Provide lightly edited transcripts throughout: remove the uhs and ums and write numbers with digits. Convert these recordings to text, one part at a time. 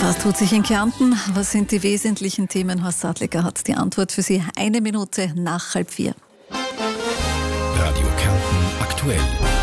Was tut sich in Kärnten? Was sind die wesentlichen Themen? Horst Sadlecker hat die Antwort für Sie 1 Minute nach 3:30. Radio Kärnten aktuell.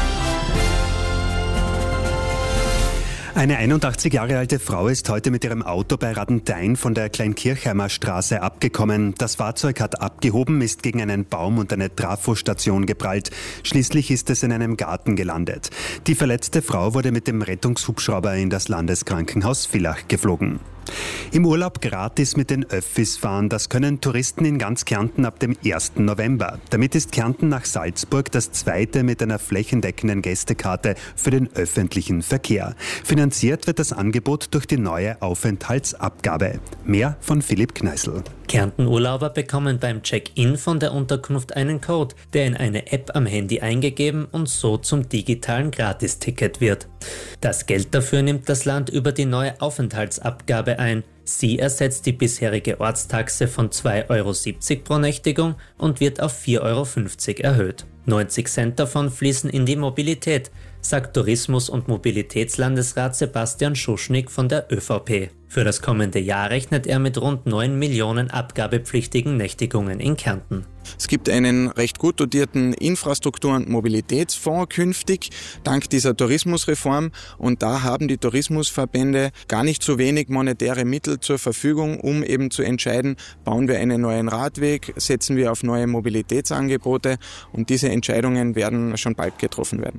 Eine 81 Jahre alte Frau ist heute mit ihrem Auto bei Radenthein von der Kleinkirchheimer Straße abgekommen. Das Fahrzeug hat abgehoben, ist gegen einen Baum und eine Trafostation geprallt. Schließlich ist es in einem Garten gelandet. Die verletzte Frau wurde mit dem Rettungshubschrauber in das Landeskrankenhaus Villach geflogen. Im Urlaub gratis mit den Öffis fahren, das können Touristen in ganz Kärnten ab dem 1. November. Damit ist Kärnten nach Salzburg das zweite mit einer flächendeckenden Gästekarte für den öffentlichen Verkehr. Finanziert wird das Angebot durch die neue Aufenthaltsabgabe. Mehr von Philipp Kneißl. Kärnten-Urlauber bekommen beim Check-in von der Unterkunft einen Code, der in eine App am Handy eingegeben und so zum digitalen Gratisticket wird. Das Geld dafür nimmt das Land über die neue Aufenthaltsabgabe ein. Sie ersetzt die bisherige Ortstaxe von 2,70 € pro Nächtigung und wird auf 4,50 € erhöht. 90 Cent davon fließen in die Mobilität, sagt Tourismus- und Mobilitätslandesrat Sebastian Schuschnigg von der ÖVP. Für das kommende Jahr rechnet er mit rund 9 Millionen abgabepflichtigen Nächtigungen in Kärnten. Es gibt einen recht gut dotierten Infrastruktur- und Mobilitätsfonds künftig, dank dieser Tourismusreform. Und da haben die Tourismusverbände gar nicht so wenig monetäre Mittel zur Verfügung, um eben zu entscheiden, bauen wir einen neuen Radweg, setzen wir auf neue Mobilitätsangebote. Und diese Entscheidungen werden schon bald getroffen werden.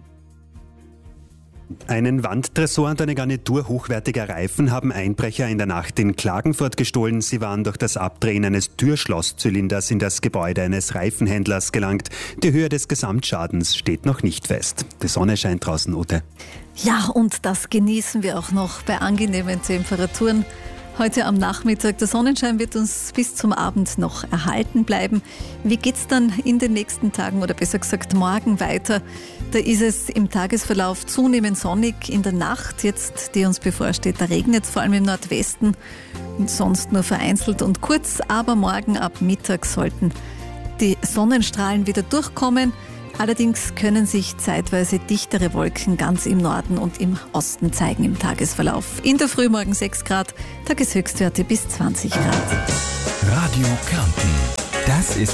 Einen Wandtresor und eine Garnitur hochwertiger Reifen haben Einbrecher in der Nacht in Klagenfurt gestohlen. Sie waren durch das Abdrehen eines Türschlosszylinders in das Gebäude eines Reifenhändlers gelangt. Die Höhe des Gesamtschadens steht noch nicht fest. Die Sonne scheint draußen, Ute. Ja, und das genießen wir auch noch bei angenehmen Temperaturen. Heute am Nachmittag, der Sonnenschein wird uns bis zum Abend noch erhalten bleiben. Wie geht's dann in den nächsten Tagen oder besser gesagt morgen weiter? Da ist es im Tagesverlauf zunehmend sonnig. In der Nacht jetzt, die uns bevorsteht, da regnet es vor allem im Nordwesten und sonst nur vereinzelt und kurz. Aber morgen ab Mittag sollten die Sonnenstrahlen wieder durchkommen. Allerdings können sich zeitweise dichtere Wolken ganz im Norden und im Osten zeigen im Tagesverlauf. In der Früh morgen 6 Grad, Tageshöchstwerte bis 20 Grad. Radio Kärnten. Das ist